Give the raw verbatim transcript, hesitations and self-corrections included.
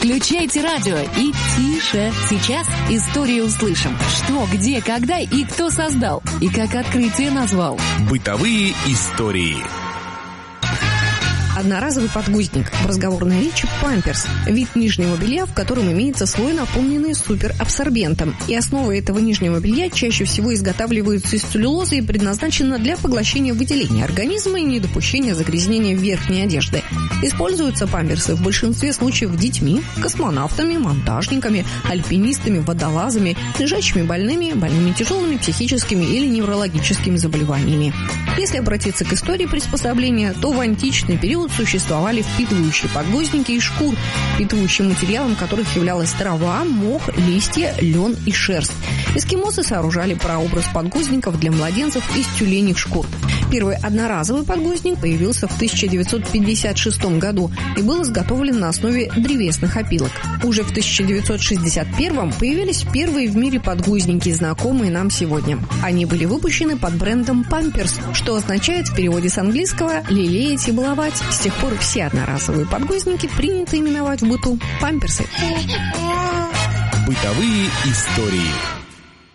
Включайте радио и тише. Сейчас историю услышим. Что, где, когда и кто создал. И как открытие назвал. Бытовые истории. Одноразовый подгузник. В разговорной речи памперс. Вид нижнего белья, в котором имеется слой, наполненный суперабсорбентом. И основа этого нижнего белья чаще всего изготавливаются из целлюлозы и предназначена для поглощения выделения организма и недопущения загрязнения верхней одежды. Используются памперсы в большинстве случаев детьми, космонавтами, монтажниками, альпинистами, водолазами, лежачими больными, больными тяжелыми психическими или неврологическими заболеваниями. Если обратиться к истории приспособления, то в античный период существовали впитывающие подгузники из шкур, впитывающим материалом которых являлась трава, мох, листья, лен и шерсть. Эскимосы сооружали прообраз подгузников для младенцев из тюленьих шкур. Первый одноразовый подгузник появился в тысяча девятьсот пятьдесят шестом году и был изготовлен на основе древесных опилок. Уже в тысяча девятьсот шестьдесят первом появились первые в мире подгузники, знакомые нам сегодня. Они были выпущены под брендом Pampers, что означает в переводе с английского «лелеять и баловать». С тех пор все одноразовые подгузники принято именовать в быту памперсы. Бытовые истории.